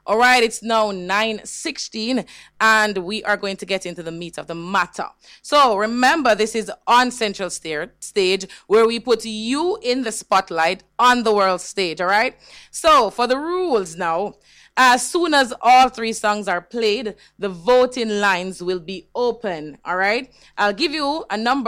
All right, it's now 9:16, and we are going to get into the meat of the matter. So remember, this is on Central Stage, where we put you in the spotlight on the world stage, all right? So for the rules now, as soon as all three songs are played, the voting lines will be open, all right? I'll give you a number